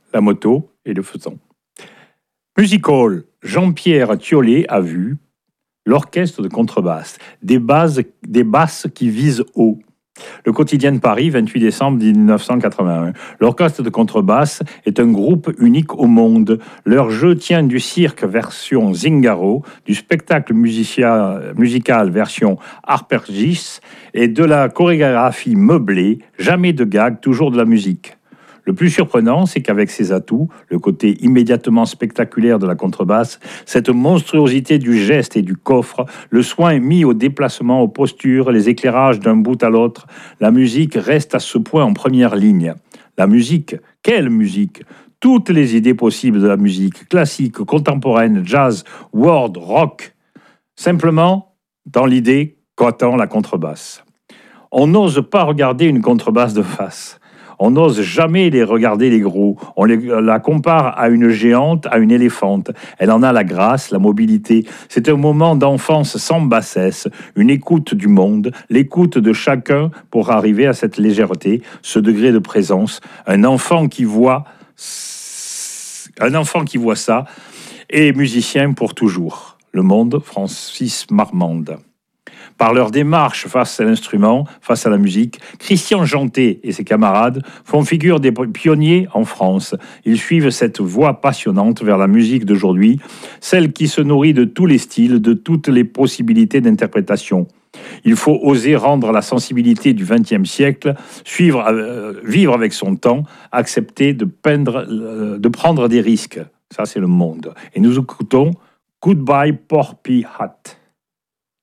la moto et le feuilleton. Music Hall, Jean-Pierre Thiollet a vu l'orchestre de contrebasse, des basses qui visent haut. Le quotidien de Paris, 28 décembre 1981. L'orchestre de contrebasse est un groupe unique au monde. Leur jeu tient du cirque version Zingaro, du spectacle musical version Arpegis et de la chorégraphie meublée, jamais de gag, toujours de la musique. Le plus surprenant, c'est qu'avec ses atouts, le côté immédiatement spectaculaire de la contrebasse, cette monstruosité du geste et du coffre, le soin mis au déplacement, aux postures, les éclairages d'un bout à l'autre, la musique reste à ce point en première ligne. La musique, quelle musique ? Toutes les idées possibles de la musique, classique, contemporaine, jazz, world, rock. Simplement, dans l'idée qu'attend la contrebasse. On n'ose pas regarder une contrebasse de face. On n'ose jamais les regarder les gros. On la compare à une géante, à une éléphante. Elle en a la grâce, la mobilité. C'est un moment d'enfance sans bassesse, une écoute du monde, l'écoute de chacun pour arriver à cette légèreté, ce degré de présence. Un enfant qui voit ça est musicien pour toujours. Le Monde, Francis Marmande. Par leur démarche face à l'instrument, face à la musique, Christian Jeantet et ses camarades font figure des pionniers en France. Ils suivent cette voie passionnante vers la musique d'aujourd'hui, celle qui se nourrit de tous les styles, de toutes les possibilités d'interprétation. Il faut oser rendre la sensibilité du XXe siècle, vivre avec son temps, accepter de prendre des risques. Ça, c'est le Monde. Et nous écoutons Goodbye Porpy Hat.